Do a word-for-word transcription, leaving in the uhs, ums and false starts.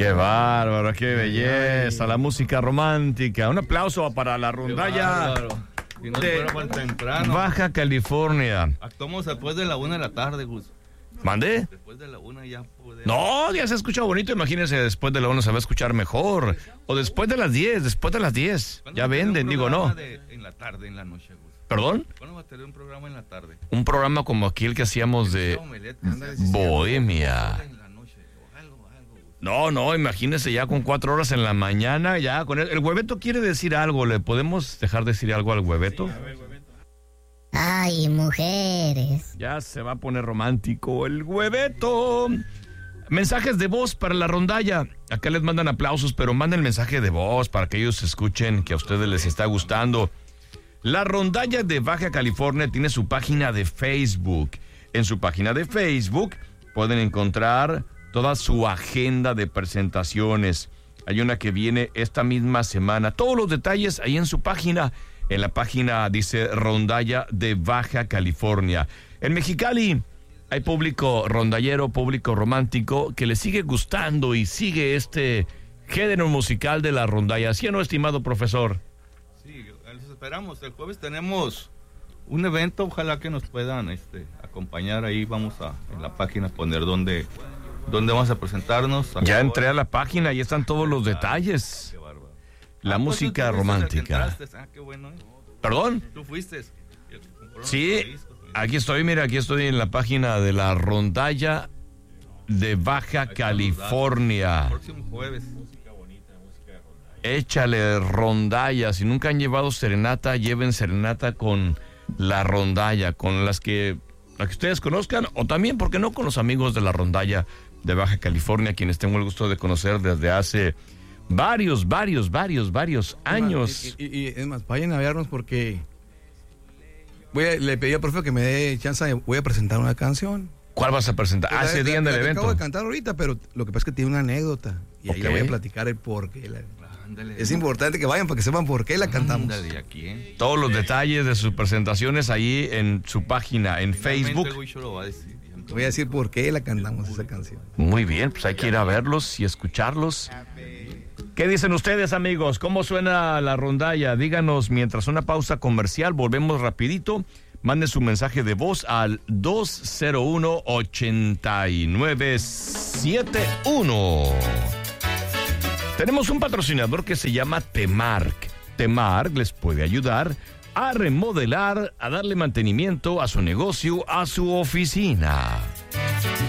Qué bárbaro, qué belleza, la música romántica. Un aplauso para la rondalla Si no de fuera para temprano. Baja California. Actuamos después de la una de la tarde, Gus. ¿Mandé? Después de la una ya podemos. No, ya se escucha bonito, imagínense, después de la una se va a escuchar mejor. O después de las diez, después de las diez. Ya venden, digo, no. De, en la tarde, en la noche, Gus. ¿Perdón? ¿Cuándo va a tener un programa en la tarde? Un programa como aquel que hacíamos de Bohemia. No, no, imagínese ya con cuatro horas en la mañana, ya con el, el hueveto quiere decir algo. ¿Le podemos dejar decir algo al hueveto? Ay, mujeres. Ya se va a poner romántico el hueveto. Mensajes de voz para la rondalla. Acá les mandan aplausos, pero manden mensaje de voz para que ellos escuchen que a ustedes les está gustando. La rondalla de Baja California tiene su página de Facebook. En su página de Facebook pueden encontrar toda su agenda de presentaciones. Hay una que viene esta misma semana. Todos los detalles ahí en su página. En la página dice Rondalla de Baja California. En Mexicali hay público rondallero, público romántico que le sigue gustando y sigue este género musical de la rondalla. ¿Sí o no, estimado profesor? Sí, los esperamos. El jueves tenemos un evento. Ojalá que nos puedan este, acompañar ahí. Vamos a en la página poner dónde, dónde vamos a presentarnos. Ya entré a la página y están todos los detalles. Qué bárbaro. La Ah, pues, música tú fuiste el que romántica. entraste. Ah, qué bueno, ¿eh? ¿Perdón? Tú fuiste. el que compró Sí, nuestros discos, ¿eh? aquí estoy, mira, aquí estoy en la página de la rondalla de Baja California. El próximo jueves. Échale rondalla. Si nunca han llevado serenata, lleven serenata con la rondalla, con las que, las que ustedes conozcan, o también, ¿por qué no?, con los amigos de la rondalla de Baja California, quienes tengo el gusto de conocer desde hace varios, varios, varios, varios años. Y, y, y es más, vayan a vernos porque voy a, le pedí al profe que me dé chance de, voy a presentar una canción. ¿Cuál vas a presentar? Ah, La- ese la- día en la el que evento. acabo de cantar ahorita, pero lo que pasa es que tiene una anécdota. Y ahí Ok. le voy a platicar el porqué. La- Ándale. es importante que vayan para que sepan por qué la cantamos. Ándale, aquí, ¿eh? Todos los detalles de sus presentaciones ahí en su página, en Finalmente Facebook. el Huicho lo va a decir. Voy a decir por qué la cantamos esa canción. Muy bien, pues hay que ir a verlos y escucharlos. ¿Qué dicen ustedes, amigos? ¿Cómo suena la rondalla? Díganos, mientras una pausa comercial, volvemos rapidito. Mande su mensaje de voz al dos cero uno, ocho nueve siete uno. Tenemos un patrocinador que se llama Temark. Temark les puede ayudar a remodelar, a darle mantenimiento a su negocio, a su oficina.